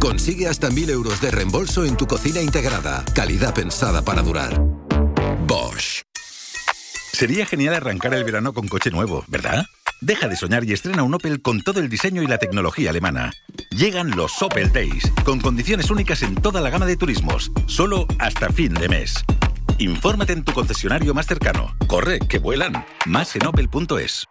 Consigue hasta 1.000 euros de reembolso en tu cocina integrada. Calidad pensada para durar. Bosch. Sería genial arrancar el verano con coche nuevo, ¿verdad? Deja de soñar y estrena un Opel con todo el diseño y la tecnología alemana. Llegan los Opel Days, con condiciones únicas en toda la gama de turismos, solo hasta fin de mes. Infórmate en tu concesionario más cercano. Corre, que vuelan. Más en opel.es.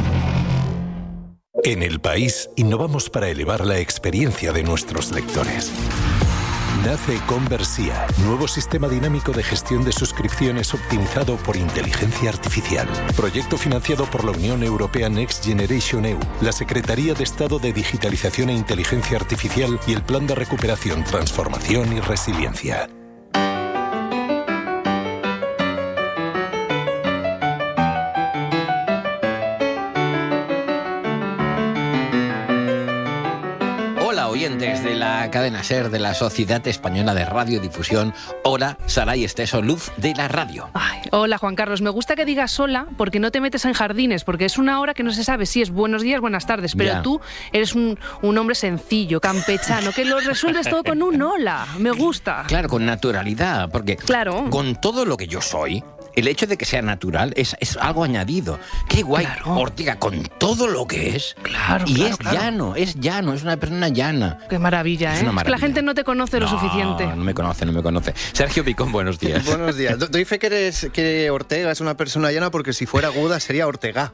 En El País, innovamos para elevar la experiencia de nuestros lectores. Nace Conversia, nuevo sistema dinámico de gestión de suscripciones optimizado por inteligencia artificial. Proyecto financiado por la Unión Europea Next Generation EU, la Secretaría de Estado de Digitalización e Inteligencia Artificial y el Plan de Recuperación, Transformación y Resiliencia. Desde la cadena SER de la Sociedad Española de Radiodifusión. Hola, Saray Esteso, luz de la radio. Ay, hola, Juan Carlos. Me gusta que digas hola porque no te metes en jardines, porque es una hora que no se sabe si es buenos días, buenas tardes, pero ya. Tú eres un hombre sencillo, campechano, que lo resuelves todo con un hola. Me gusta. Claro, con naturalidad, porque claro, con todo lo que yo soy, el hecho de que sea natural es algo añadido. Qué guay, claro. Ortega, con todo lo que es. Claro, y claro, es claro. llano, es una persona llana. Qué maravilla, es ¿eh? una maravilla. Es que la gente no te conoce lo suficiente. No me conoce. Sergio Picón, buenos días. Buenos días. Doy fe que Ortega es una persona llana porque si fuera aguda sería Ortega.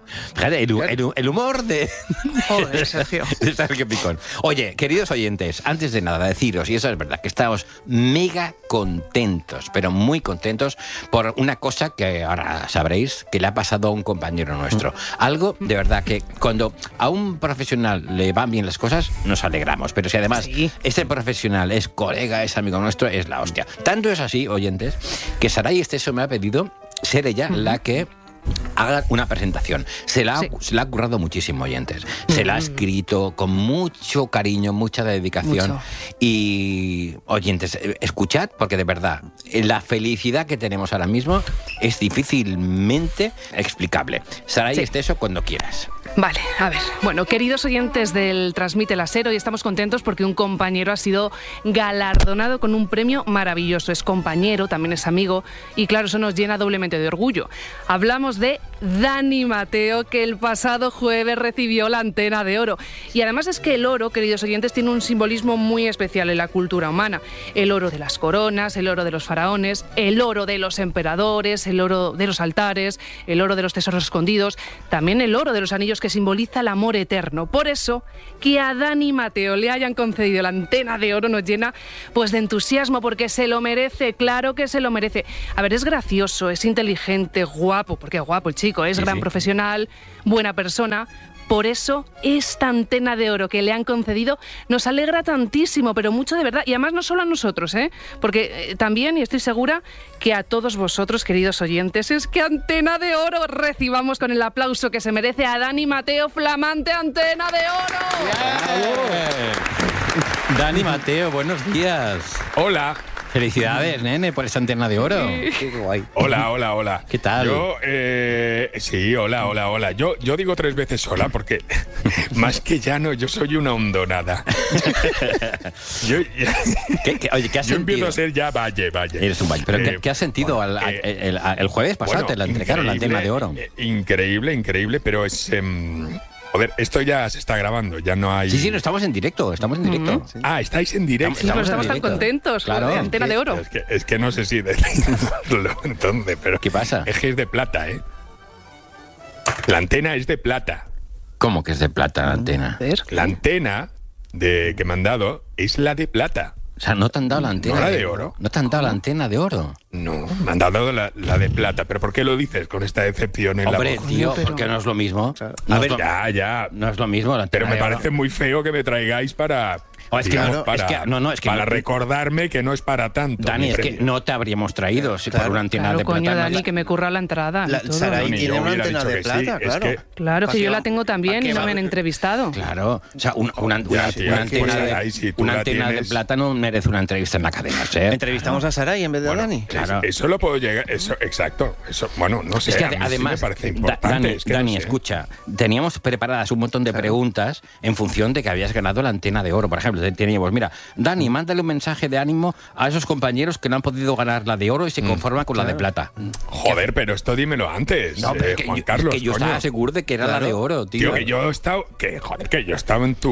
El humor de... Joder, Sergio. de Sergio Picón. Oye, queridos oyentes, antes de nada deciros, y eso es verdad, que estamos mega contentos, pero muy contentos por una cosa que ahora sabréis que le ha pasado a un compañero nuestro. Algo, de verdad, que cuando a un profesional le van bien las cosas, nos alegramos. Pero si además ese profesional es colega, es amigo nuestro, es la hostia. Tanto es así, oyentes, que Saray Esteso me ha pedido ser ella la que haga una presentación. Se la ha currado muchísimo, oyentes. Se la ha escrito con mucho cariño, mucha dedicación. Mucho. Y, oyentes, escuchad, porque de verdad, la felicidad que tenemos ahora mismo es difícilmente explicable. Saray Esteso, cuando quieras. Vale, a ver. Bueno, queridos oyentes del Transmite la SER, hoy estamos contentos porque un compañero ha sido galardonado con un premio maravilloso. Es compañero, también es amigo y claro, eso nos llena doblemente de orgullo. Hablamos de Dani Mateo, que el pasado jueves recibió la Antena de Oro. Y además es que el oro, queridos oyentes, tiene un simbolismo muy especial en la cultura humana. El oro de las coronas, el oro de los faraones, el oro de los emperadores, el oro de los altares, el oro de los tesoros escondidos, también el oro de los anillos que simboliza el amor eterno. Por eso, que a Dani Mateo le hayan concedido la Antena de Oro nos llena pues de entusiasmo, porque se lo merece, claro que se lo merece. A ver, es gracioso, es inteligente, guapo, porque es guapo el chico, es gran profesional, buena persona. Por eso, esta Antena de Oro que le han concedido nos alegra tantísimo, pero mucho de verdad. Y además no solo a nosotros, porque también, y estoy segura, que a todos vosotros, queridos oyentes, es que Antena de Oro recibamos con el aplauso que se merece a Dani Mateo, flamante Antena de Oro. ¡Bien! Dani Mateo, buenos días. Hola. Felicidades, nene, por esa Antena de Oro. Qué guay. Hola. ¿Qué tal? Sí, hola. Yo digo 3 veces hola porque más que llano, yo soy una hondonada. ¿Qué has yo sentido? empiezo a ser ya valle. Eres un valle. ¿Pero qué has sentido el jueves pasado? Te la entregaron la Antena de Oro. Increíble, pero es... Joder, esto ya se está grabando, ya no hay... Sí, no, estamos en directo. Sí. Ah, estáis en directo. Sí, pero estamos tan contentos, claro, de Antena de Oro. Es que no sé si decirlo entonces, pero... ¿Qué pasa? Es que es de plata, ¿eh? La antena es de plata. ¿Cómo que es de plata la antena? La antena que me han dado es la de plata. O sea, ¿no te han dado la antena? ¿No la de oro? ¿No te han dado la Antena de Oro? No, me han dado la de plata. ¿Pero por qué lo dices con esta decepción en la voz? Hombre, tío, porque no es lo mismo. Claro. Ya. No es lo mismo la Antena Pero me de Oro. parece muy feo que me traigáis para... Es que, digamos, para no, recordarme que no es para tanto. Dani, es que no te habríamos traído por una antena de plata. Coño, Dani, que me curra la entrada. Saray tiene una antena de plata, claro. Claro, que yo la tengo también y no me han entrevistado. Claro, o sea, una antena de plata no merece una entrevista en la cadena SER. ¿Entrevistamos a Saray en vez de a Dani? Claro. Eso lo puedo llegar... Exacto. Eso, bueno, no sé. Es que sí además, me parece importante. Dani, escucha, teníamos preparadas un montón de preguntas en función de que habías ganado la Antena de Oro. Por ejemplo, ejemplo, teníamos, mira, Dani, mándale un mensaje de ánimo a esos compañeros que no han podido ganar la de oro y se conforman con la de plata. Joder, pero esto dímelo antes, No, pero que Juan Carlos. que yo coño. estaba seguro de que era la de oro, tío. Tío, que yo he estado, que yo estaba en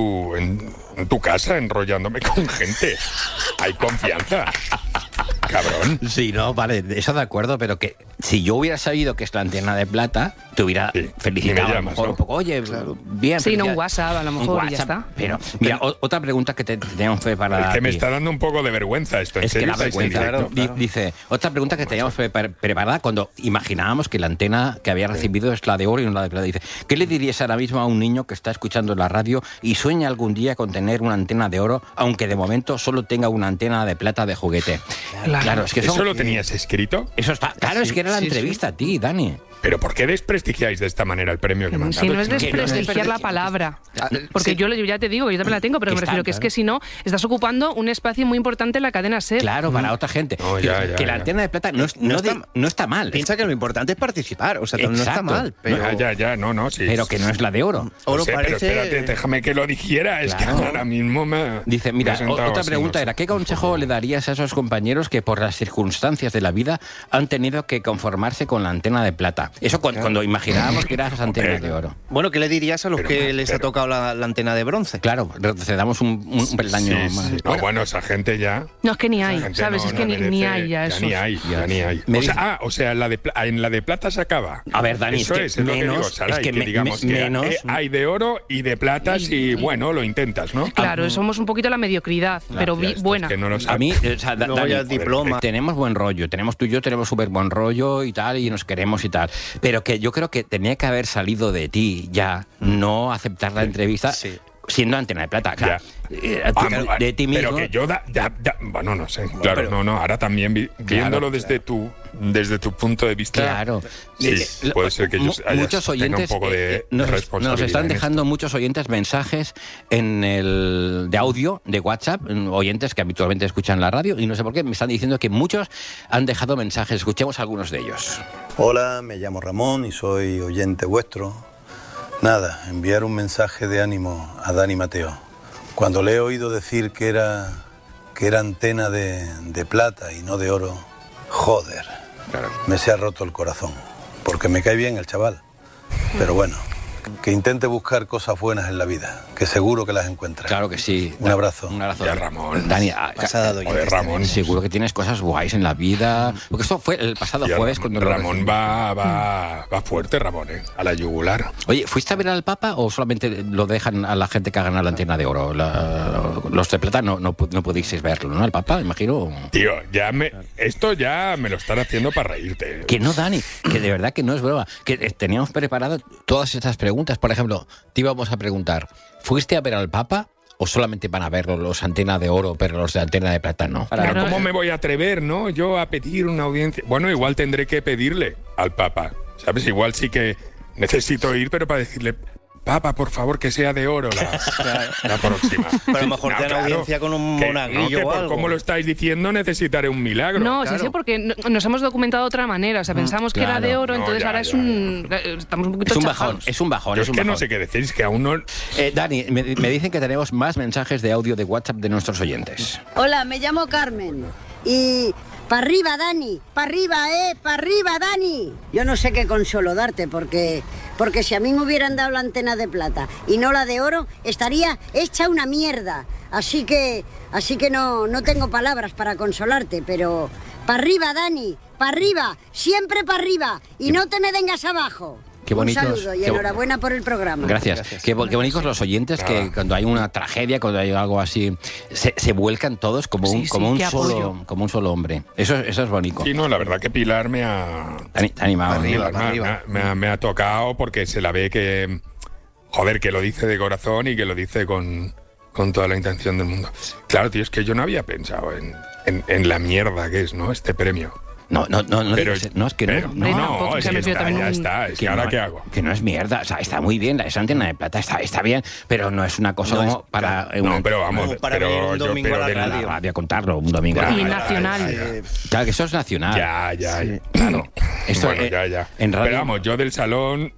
tu casa enrollándome con gente. Hay confianza. Cabrón. Sí, no, vale, eso de acuerdo, pero que si yo hubiera sabido que es la antena de plata, te hubiera felicitado me a lo llamas, mejor ¿no? un poco. Oye, bien. Sí, no, un felicidades. WhatsApp a lo mejor Un y ya está. Pero, mira, otra pregunta que teníamos preparada. Es que me aquí. está dando un poco de vergüenza esto. ¿En Es que serio la estáis en vergüenza. directo? Dice, otra pregunta que teníamos preparada cuando imaginábamos que la antena que había recibido es la de oro y no la de plata. Dice, ¿qué le dirías ahora mismo a un niño que está escuchando la radio y sueña algún día con tener una antena de oro, aunque de momento solo tenga una antena de plata de juguete? Claro, es que ¿Eso lo tenías escrito? Eso está. Claro, es que era la entrevista a ti, Dani. ¿Pero por qué desprestigiáis de esta manera el premio que me han dado? Si no es Que desprestigiar la palabra. Porque sí. yo ya te digo, yo también la tengo, pero Que me refiero está, que es que si no, estás ocupando un espacio muy importante en la cadena SER. Claro, para otra gente. No, que ya, que la ya. antena de plata no está mal. Piensa que lo importante es participar, o sea, no está Exacto. mal, pero... Ya, no, sí. Pero que no es la de oro. Oro Pero parece... espérate, déjame que lo dijera. Es Claro. que ahora mismo me... Dice, me mira, he sentado otra así, pregunta no sé. era, ¿qué consejo le darías a esos compañeros que por las circunstancias de la vida han tenido que conformarse con la antena de plata? Eso cuando imaginábamos que eran esas antenas de oro. Bueno, ¿qué le dirías a los que les ha pero- tocado la antena de bronce? Claro, retrocedamos un peldaño Sí, más. sí. No, bueno, esa gente ya... No, es que ni hay, esa gente ¿sabes? no- es que no ni merece- hay ya eso. Ni hay, ya ni hay. Me O sea, en la de plata se acaba. A ver, Dani, Eso es que lo que menos- digo, Saray, es que que digamos que menos- hay de oro y de platas y bueno, lo intentas, ¿no? Claro, somos un poquito la mediocridad, pero Ya, esto buena. es que no lo A sabes. mí, o sea, Luego Dani, ya el diploma. tenemos buen rollo, tú y yo tenemos súper buen rollo y tal, y nos queremos y tal, pero que yo creo que tenía que haber salido de ti ya, no aceptar la entrevista Sí. siendo antena de plata. O sea, Ah, de ti mismo. Pero que yo bueno, no sé. Claro, no. Ahora también viéndolo desde tu punto de vista. Claro. Sí, puede ser que yo muchos tenga oyentes un poco de nos responsabilidad están en dejando muchos oyentes mensajes de audio de WhatsApp, oyentes que habitualmente escuchan la radio, y no sé por qué me están diciendo que muchos han dejado mensajes. Escuchemos algunos de ellos. Hola, me llamo Ramón y soy oyente vuestro. Nada, enviar un mensaje de ánimo a Dani Mateo. Cuando le he oído decir que era antena de plata y no de oro, joder, me se ha roto el corazón, porque me cae bien el chaval. Pero bueno, que intente buscar cosas buenas en la vida, que seguro que las encuentra. Claro que sí. Un abrazo. Un abrazo. Ya, Ramón. Dani, Pasada de Joder, oyentes Ramón. tenemos. seguro que tienes cosas guays en la vida. Porque esto fue el pasado Ya, jueves cuando Ramón va fuerte, Ramón, a la yugular. Oye, ¿fuiste a ver al Papa o solamente lo dejan a la gente que ha ganado la antena de oro? Los de plata no pudisteis verlo, ¿no? Al Papa, imagino. Tío, esto ya me lo están haciendo para reírte. Que no, Dani, que de verdad que no es broma. Que teníamos preparado todas estas preguntas. Por ejemplo, te íbamos a preguntar, ¿fuiste a ver al Papa o solamente van a verlo los antena de oro, pero los de antena de plata no? Pero Claro. ¿cómo me voy a atrever, no? Yo a pedir una audiencia. Bueno, igual tendré que pedirle al Papa, ¿sabes? Igual sí que necesito ir, pero para decirle, Papa, por favor, que sea de oro la próxima. Pero a lo mejor te dan audiencia con un monaguillo que o por algo. cómo lo estáis diciendo necesitaré un milagro. No, claro. sí, porque nos hemos documentado de otra manera. O sea, pensamos que era claro. de oro, No, entonces ya, ahora ya, es un. Estamos un poquito Es un chafados. bajón, es un bajón. Yo es es un que no bajón. sé qué decís, que aún no... Dani, me dicen que tenemos más mensajes de audio de WhatsApp de nuestros oyentes. Hola, me llamo Carmen y... ¡Para arriba, Dani! ¡Para arriba, ¡para arriba, Dani! Yo no sé qué consuelo darte, porque si a mí me hubieran dado la antena de plata y no la de oro, estaría hecha una mierda. Así que no tengo palabras para consolarte, pero... ¡Para arriba, Dani! ¡Para arriba! ¡Siempre para arriba! ¡Y no te me vengas abajo! Qué bonitos. Un saludo y Qué- enhorabuena por el programa. Gracias. Qué bonitos los oyentes que cuando hay una tragedia, cuando hay algo así, se vuelcan todos como Sí, un, sí, como un qué solo apoyo. como un solo hombre. Eso es bonito. Sí, no, la verdad que Pilar me ha... Animado. Arriba, ¿no? para arriba. Me ha tocado porque se la ve que... Joder, que lo dice de corazón y que lo dice con toda la intención del mundo. Claro, tío, es que yo no había pensado en la mierda que es, ¿no? Este premio. No, Pero- es que pero- no. tampoco, es que que me fío está, también ya un- está. Es que Que ahora no, ¿qué hago? Que no es mierda, o sea, está muy bien, esa antena de plata está bien, pero no es una cosa No es- como para... No, pero vamos, Como para pero venir un yo domingo pero a la de la radio. radio contarlo un domingo. Ya, Y ya, nacional. Claro, que eso es nacional. Ya. Claro. Esto, Bueno, ya. En radio... Pero vamos, yo del salón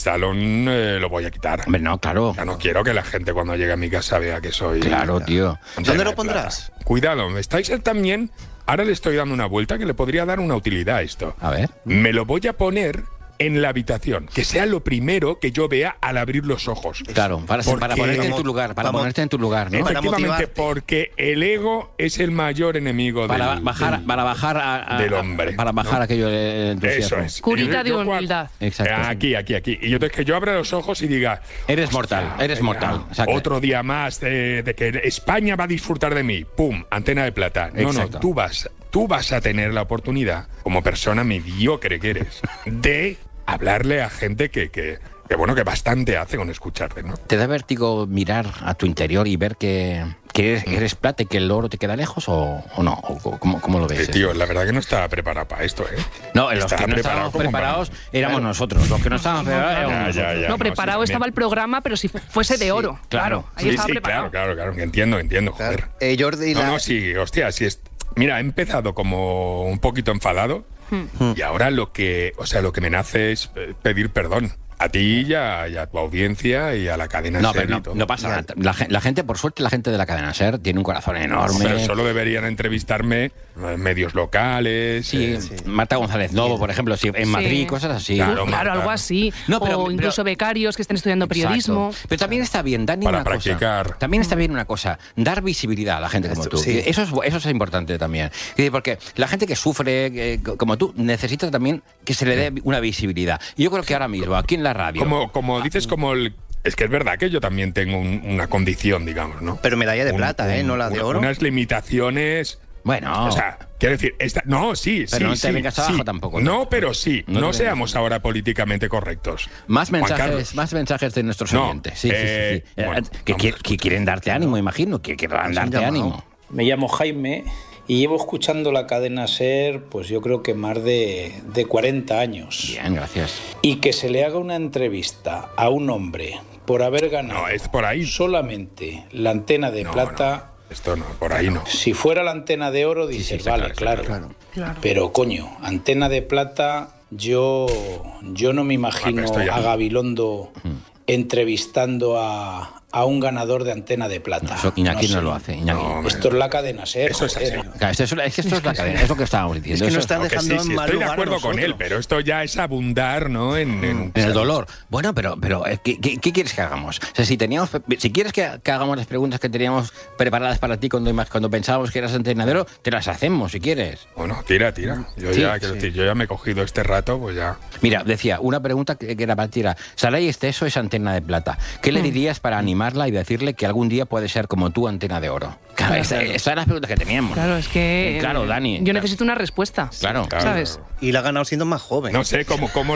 lo voy a quitar. Hombre, no, claro. Ya no quiero que la gente cuando llegue a mi casa vea que soy... Claro, tío. ¿Dónde lo pondrás? Cuidado, me estáis también... Ahora le estoy dando una vuelta que le podría dar una utilidad a esto. A ver. Me lo voy a poner en la habitación, que sea lo primero que yo vea al abrir los ojos. Claro, para Porque- ponerte en tu lugar, Vamos- ¿no? Para Efectivamente, motivarte. porque el ego es el mayor enemigo Para del, bajar, del- para bajar del hombre, para bajar ¿no? aquello de entusiasmo. Eso es. Curita de Yo cuando- humildad. Exacto. Aquí. Y entonces que yo abra los ojos y diga... Eres "Hostia, mortal, eres venga, mortal". O sea, que- otro día más de que España va a disfrutar de mí. ¡Pum! Antena de plata. No, Exacto. tú vas a tener la oportunidad, como persona mediocre que eres, de hablarle a gente que bastante hace con escucharte, ¿no? ¿Te da vértigo mirar a tu interior y ver que eres plata y que el oro te queda lejos o no? ¿O cómo lo ves? Tío, la verdad que no estaba preparado para esto, ¿eh? No, los Estaba que no preparado estábamos como preparados para- éramos Claro. nosotros. Los que no estábamos preparados éramos Ya, nosotros. ya. No, no, preparado sí, estaba bien. el programa, pero si fuese de oro. claro. Ahí Sí, estaba sí, preparado. claro, que entiendo, joder. Claro. Jordi, No, sí, hostia, sí es... Mira, he empezado como un poquito enfadado y ahora lo que me nace es pedir perdón. A ti y a tu audiencia y a la cadena No, SER pero y todo. no pasa nada. La gente, por suerte, la gente de la cadena SER tiene un corazón enorme. Pero solo deberían entrevistarme medios locales. Sí, Marta González Novo, por ejemplo, sí, en Sí. Madrid, cosas así. Claro, Claro, algo así. No, pero- o incluso becarios que estén estudiando periodismo. Exacto. Pero también está bien, Dani, Para una cosa. practicar. También está bien una cosa, dar visibilidad a la gente como tú. sí. Eso es importante también. Porque la gente que sufre, como tú, necesita también que se le dé una visibilidad. Y yo creo que ahora mismo, aquí en la radio... Como dices, como el... Es que es verdad que yo también tengo una condición, digamos, ¿no? pero medalla de plata, no la de oro. Unas limitaciones... Bueno, O sea, quiero decir, sí, Pero no te sí, vengas sí. abajo tampoco, No, ¿no? pero sí. No te No vengas. seamos ahora políticamente correctos. más Juan Carlos. mensajes de nuestros No, oyentes. Sí. bueno, que vamos a que quieren darte ánimo, imagino. Que quieran darte llamado. ánimo. Me llamo Jaime y llevo escuchando la cadena SER, pues yo creo que más de 40 años. Bien, gracias. Y que se le haga una entrevista a un hombre por haber ganado No, es por ahí. solamente la antena de No, plata. no, esto no, por ahí no. Si fuera la antena de oro, dices, está vale, claro, claro. Claro. Pero coño, antena de plata, yo no me imagino esto ya- a Gabilondo entrevistando a un ganador de antena de plata. Eso Iñaki no sé. lo hace. Iñaki. No, hombre. Esto es la cadena SER. Eso es joder. así. Claro, es que esto es la cadena, es lo que estábamos diciendo. Es que no Eso- están No, que dejando sí, en mal estoy de lugar a acuerdo con él, nosotros. pero esto ya es abundar, ¿no? En En el dolor. Bueno, pero ¿qué quieres que hagamos? O sea, si quieres que hagamos las preguntas que teníamos preparadas para ti cuando pensábamos que eras entrenadero, te las hacemos si quieres. Bueno, tira. Yo Sí, ya, quiero decir, yo ya me he cogido este rato, pues ya. Mira, decía, una pregunta que era para ti era, Saray Esteso es antena de plata. ¿Qué le dirías para animarla y decirle que algún día puede ser como tú, antena de oro? Claro, esa es la pregunta que teníamos. Claro, es que. Claro, Dani. Yo necesito una respuesta. Claro. ¿Sabes? Y la ha ganado siendo más joven. No sé cómo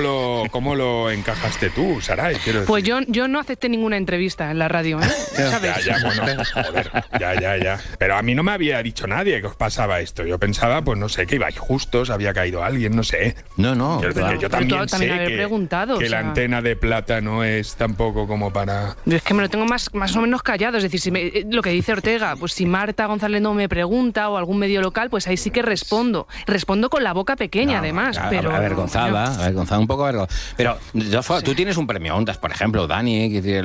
lo encajaste tú, Saray. Quiero decir. Pues yo no acepté ninguna entrevista en la radio, ¿eh? ¿Sabes? Ya, bueno, joder, ya. Pero a mí no me había dicho nadie que os pasaba esto. Yo pensaba, pues no sé, que ibais justos, había caído alguien, no sé. No. Quiero decir claro. que yo Pero tú también también sé haber preguntado, que o la sea. antena de plata no es tampoco como para... Yo es que me lo tengo más o menos callado. Es decir, lo que dice Ortega, pues si Marta González no me pregunta o algún medio local, pues ahí sí que respondo. Respondo con la boca pequeña, además. Pero Avergonzada un poco avergonzada. Pero tú tienes un premio Ondas, por ejemplo, Dani, que tiene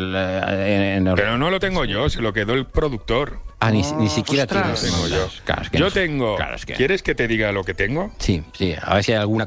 Pero no lo tengo yo, se lo quedó el productor. ni siquiera ostras. tienes. Tengo yo. Claro, es que Yo no sé. tengo... Claro, es que... ¿Quieres que te diga lo que tengo? Sí, a ver si hay alguna